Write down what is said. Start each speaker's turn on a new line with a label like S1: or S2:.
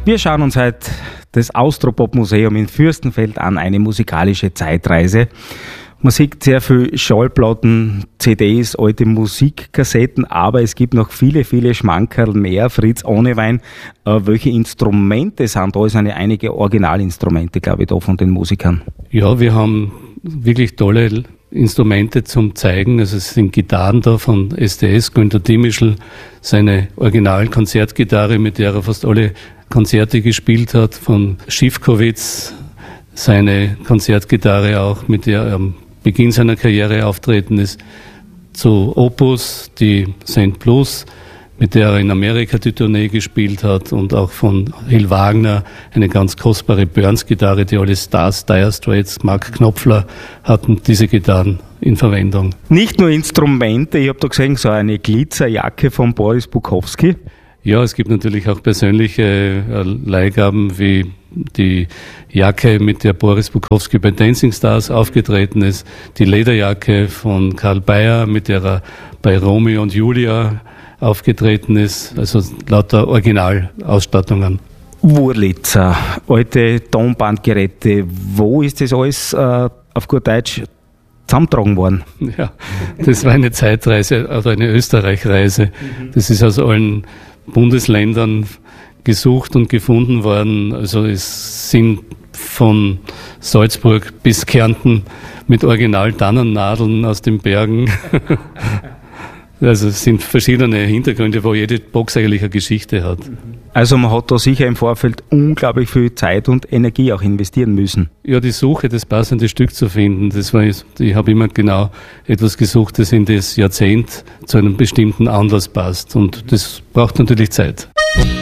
S1: Wir schauen uns heute das Austropop-Museum in Fürstenfeld an, eine musikalische Zeitreise. Man sieht sehr viel Schallplatten, CDs, alte Musikkassetten, aber es gibt noch viele, viele Schmankerl mehr. Fritz Ohnewein, welche Instrumente sind da? Es sind ja einige Originalinstrumente, glaube ich, da von den Musikern.
S2: Ja, wir haben wirklich tolle Instrumente zum Zeigen. Also es sind Gitarren da von SDS, Günter Dimischl, seine Original-Konzertgitarre, mit der er fast alle Konzerte gespielt hat, von Schiffkowitz, seine Konzertgitarre auch, mit der er am Beginn seiner Karriere auftreten ist, zu Opus, die St. Blues, mit der er in Amerika die Tournee gespielt hat, und auch von Hill Wagner eine ganz kostbare Burns-Gitarre, die alle Stars, Dire Straits, Mark Knopfler hatten diese Gitarren in Verwendung.
S1: Nicht nur Instrumente, ich habe da gesehen, so eine Glitzerjacke von Boris Bukowski.
S2: Ja, es gibt natürlich auch persönliche Leihgaben, wie die Jacke, mit der Boris Bukowski bei Dancing Stars aufgetreten ist, die Lederjacke von Karl Bayer, mit der er bei Romeo und Julia aufgetreten ist, also lauter Originalausstattungen.
S1: Wurlitzer, alte Tonbandgeräte, wo ist das alles auf gut Deutsch zusammengetragen worden?
S2: Ja, das war eine Zeitreise, also eine Österreich-Reise. Das ist aus allen Bundesländern gesucht und gefunden worden. Also es sind von Salzburg bis Kärnten mit Original-Tannennadeln aus den Bergen. Also es sind verschiedene Hintergründe, wo jede Box eigentlich eine Geschichte hat.
S1: Also man hat da sicher im Vorfeld unglaublich viel Zeit und Energie auch investieren müssen.
S2: Ja, die Suche, das passende Stück zu finden, ich habe immer genau etwas gesucht, das in das Jahrzehnt zu einem bestimmten Anlass passt. Und das braucht natürlich Zeit.